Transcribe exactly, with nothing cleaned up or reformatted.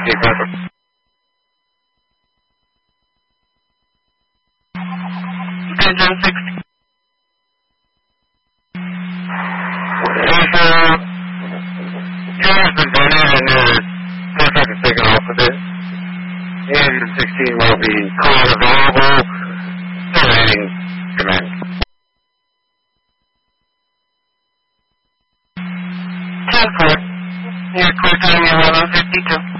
sixteen Central. Engine sixty. Uh, Camera's been running and the contract is taken off of it. Engine sixteen will be call available. Terminating command. ten four. You're clear to eleven fifty-two.